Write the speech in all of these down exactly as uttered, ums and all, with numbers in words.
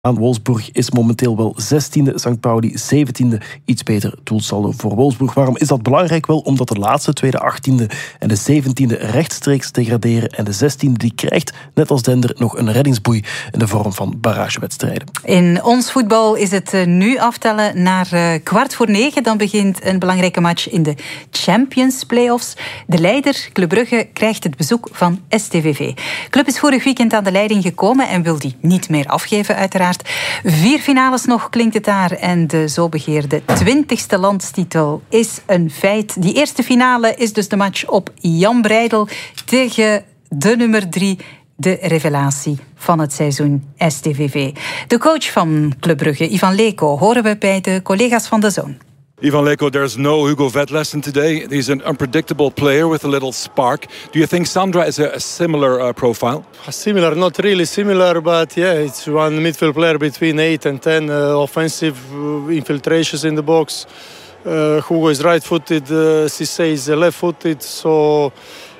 Aan Wolfsburg is momenteel wel zestiende, Sankt Pauli zeventiende. Iets beter doelsaldo voor Wolfsburg. Waarom is dat belangrijk? Wel omdat de laatste twee, de achttiende en de zeventiende rechtstreeks degraderen. En de zestiende die krijgt, net als Dender, nog een reddingsboei in de vorm van barragewedstrijden. In ons voetbal is het nu aftellen naar kwart voor negen. Dan begint een belangrijke match in de Champions Playoffs. De leider, Club Brugge, krijgt het bezoek van S T V V. Club is vorig weekend aan de leiding gekomen en wil die niet meer afgeven, uiteraard. Vier finales nog klinkt het daar en de zo begeerde twintigste landstitel is een feit. Die eerste finale is dus de match op Jan Breydel tegen de nummer drie, de revelatie van het seizoen, S T V V. De coach van Club Brugge, Ivan Leko, horen we bij de collega's van de Zone. Ivan Leko, there's no Hugo Vetlesen today. He's an unpredictable player with a little spark. Do you think Sandra is a, a similar uh, profile? Similar, not really similar, but yeah, it's one midfield player between eight and ten. Uh, offensive uh, infiltrations in the box. Uh, Hugo is right-footed, uh, Cissé is left-footed, so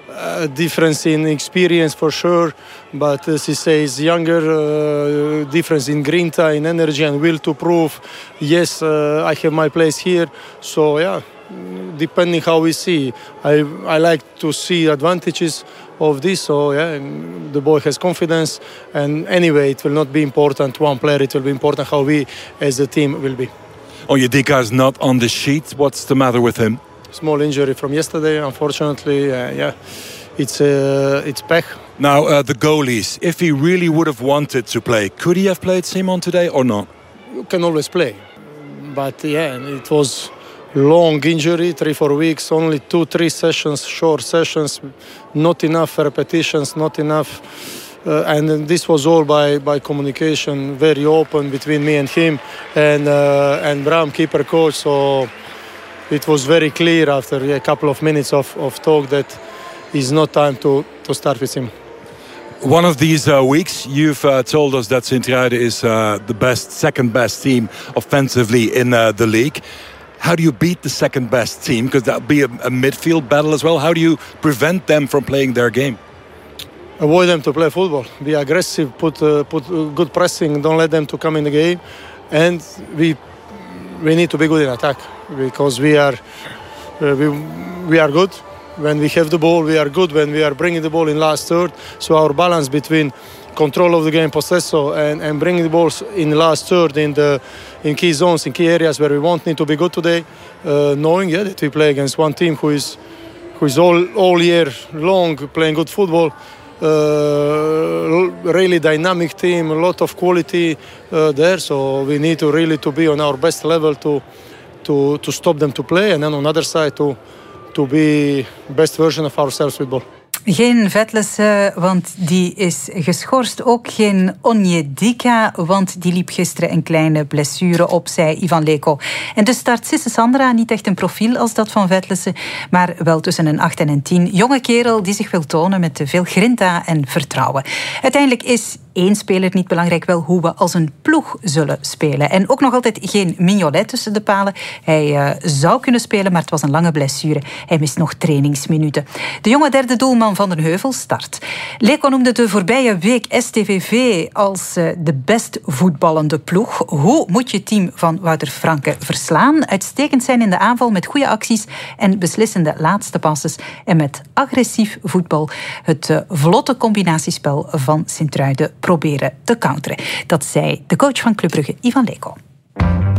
a difference in experience for sure, but uh, Cissé is younger, uh, difference in grinta, in energy and will to prove, yes, uh, I have my place here. So yeah, depending how we see, I, I like to see advantages of this. So yeah, the boy has confidence, and anyway, it will not be important one player, it will be important how we as a team will be. Onyedika is not on the sheet. What's the matter with him? Small injury from yesterday, unfortunately. Uh, yeah, it's uh, it's pech. Now, uh, the goalies, if he really would have wanted to play, could he have played Simon today or not? You can always play. But yeah, it was long injury, three, four weeks, only two, three sessions, short sessions, not enough repetitions, not enough. Uh, and this was all by, by communication, very open between me and him and, uh, and Bram, keeper coach. So it was very clear after a couple of minutes of, of talk that it's not time to, to start with him. One of these uh, weeks, you've uh, told us that Sint-Truiden is uh, the best, second best team offensively in uh, the league. How do you beat the second best team? Because that'll be a, a midfield battle as well. How do you prevent them from playing their game? Avoid them to play football. Be aggressive. Put uh, put good pressing. Don't let them to come in the game. And we we need to be good in attack because we are uh, we we are good when we have the ball. We are good when we are bringing the ball in last third. So our balance between control of the game, possessor, and, and bringing the balls in the last third in the in key zones, in key areas where we won't need to be good today. Uh, knowing yeah, that we play against one team who is who is all all year long playing good football. Uh, really dynamic team, a lot of quality uh, there. So we need to really to be on our best level to to to stop them to play, and then on the other side to to be best version of ourselves with ball. Geen Vetlesen, want die is geschorst. Ook geen Onyedika, want die liep gisteren een kleine blessure op, zei Ivan Leko. En dus start Sisse Sandra, niet echt een profiel als dat van Vetlesen, maar wel tussen een acht en een tien. Jonge kerel die zich wil tonen met veel grinta en vertrouwen. Uiteindelijk is één speler niet belangrijk, wel hoe we als een ploeg zullen spelen. En ook nog altijd geen Mignolet tussen de palen. Hij uh, zou kunnen spelen, maar het was een lange blessure. Hij mist nog trainingsminuten. De jonge derde doelman Van den Heuvel start. Leko noemde de voorbije week S T V V als uh, de best voetballende ploeg. Hoe moet je het team van Wouter Franke verslaan? Uitstekend zijn in de aanval met goede acties en beslissende laatste passes. En met agressief voetbal het uh, vlotte combinatiespel van Sint-Truiden proberen te counteren. Dat zei de coach van Club Brugge, Ivan Leko.